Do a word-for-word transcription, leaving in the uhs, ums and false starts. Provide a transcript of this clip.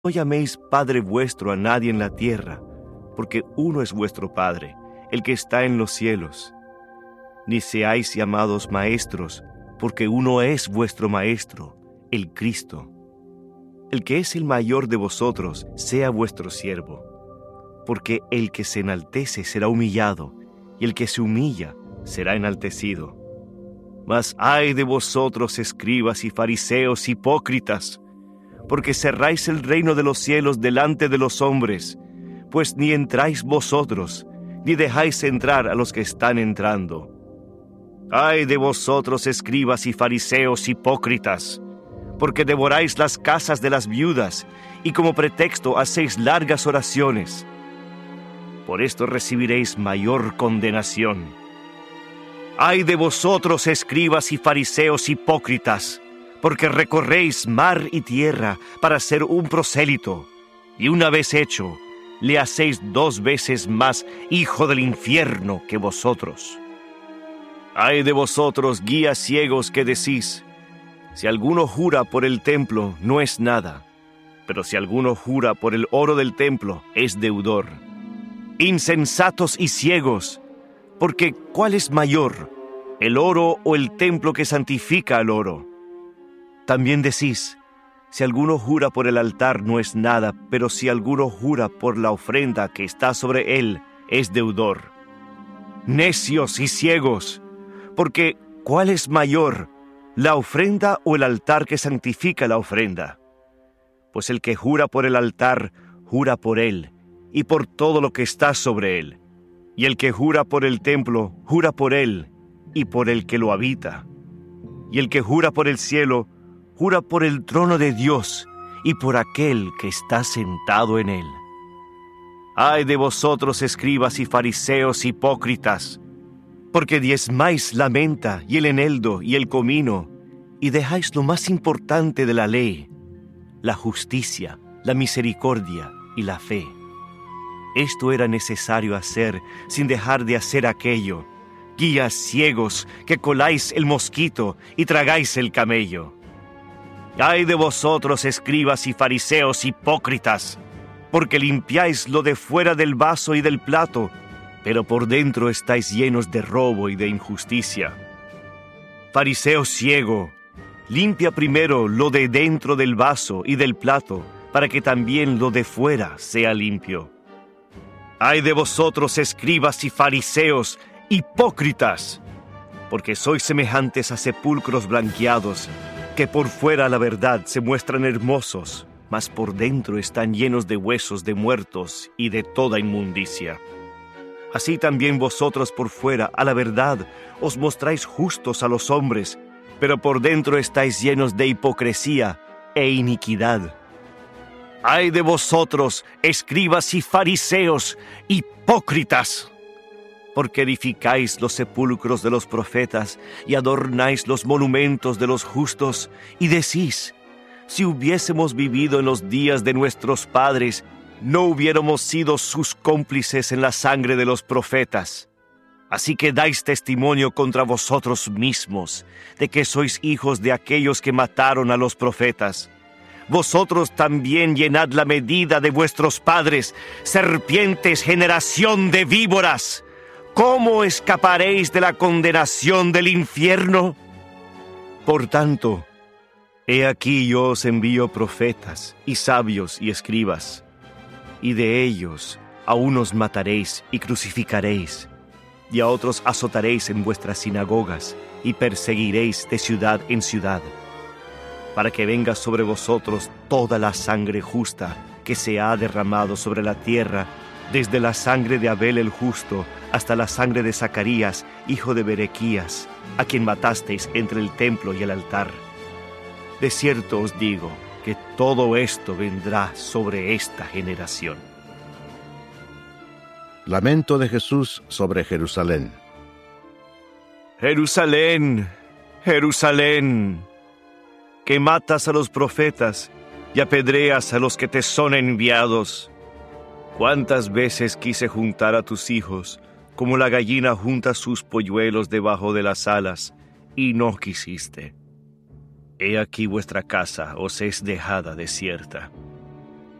No llaméis Padre vuestro a nadie en la tierra, porque uno es vuestro Padre, el que está en los cielos. Ni seáis llamados maestros, porque uno es vuestro Maestro, el Cristo. El que es el mayor de vosotros, sea vuestro siervo, porque el que se enaltece será humillado, y el que se humilla será enaltecido. Mas ay de vosotros, escribas y fariseos hipócritas, porque cerráis el reino de los cielos delante de los hombres, pues ni entráis vosotros, ni dejáis entrar a los que están entrando. Ay de vosotros, escribas y fariseos hipócritas, porque devoráis las casas de las viudas, y como pretexto hacéis largas oraciones. Por esto recibiréis mayor condenación. Ay de vosotros, escribas y fariseos hipócritas, porque recorréis mar y tierra para ser un prosélito, y una vez hecho, le hacéis dos veces más hijo del infierno que vosotros. Ay de vosotros, guías ciegos, que decís: si alguno jura por el templo, no es nada, pero si alguno jura por el oro del templo, es deudor. Insensatos y ciegos, porque ¿cuál es mayor, el oro o el templo que santifica al oro? También decís: si alguno jura por el altar, no es nada, pero si alguno jura por la ofrenda que está sobre él, es deudor. Necios y ciegos, porque ¿cuál es mayor, la ofrenda o el altar que santifica la ofrenda? Pues el que jura por el altar, jura por él, y por todo lo que está sobre él. Y el que jura por el templo, jura por él, y por el que lo habita. Y el que jura por el cielo, jura por el trono de Dios, y por aquel que está sentado en él. Ay de vosotros, escribas y fariseos hipócritas, porque diezmáis la menta y el eneldo y el comino, y dejáis lo más importante de la ley, la justicia, la misericordia y la fe. Esto era necesario hacer sin dejar de hacer aquello. Guías ciegos, que coláis el mosquito y tragáis el camello. Ay de vosotros, escribas y fariseos hipócritas, porque limpiáis lo de fuera del vaso y del plato, pero por dentro estáis llenos de robo y de injusticia. Fariseo ciego, limpia primero lo de dentro del vaso y del plato, para que también lo de fuera sea limpio. Ay de vosotros, escribas y fariseos hipócritas, porque sois semejantes a sepulcros blanqueados, que por fuera la verdad se muestran hermosos, mas por dentro están llenos de huesos de muertos y de toda inmundicia. Así también vosotros por fuera, a la verdad, os mostráis justos a los hombres, pero por dentro estáis llenos de hipocresía e iniquidad. ¡Ay de vosotros, escribas y fariseos, hipócritas! Porque edificáis los sepulcros de los profetas y adornáis los monumentos de los justos, y decís: si hubiésemos vivido en los días de nuestros padres, no hubiéramos sido sus cómplices en la sangre de los profetas. Así que dais testimonio contra vosotros mismos de que sois hijos de aquellos que mataron a los profetas. Vosotros también llenad la medida de vuestros padres, serpientes, generación de víboras. ¿Cómo escaparéis de la condenación del infierno? Por tanto, he aquí yo os envío profetas y sabios y escribas, y de ellos a unos mataréis y crucificaréis, y a otros azotaréis en vuestras sinagogas y perseguiréis de ciudad en ciudad, para que venga sobre vosotros toda la sangre justa que se ha derramado sobre la tierra, desde la sangre de Abel el justo hasta la sangre de Zacarías, hijo de Berequías, a quien matasteis entre el templo y el altar. De cierto os digo que todo esto vendrá sobre esta generación. Lamento de Jesús sobre Jerusalén. Jerusalén, Jerusalén, que matas a los profetas y apedreas a los que te son enviados. ¿Cuántas veces quise juntar a tus hijos, como la gallina junta sus polluelos debajo de las alas, y no quisiste? He aquí vuestra casa os es dejada desierta.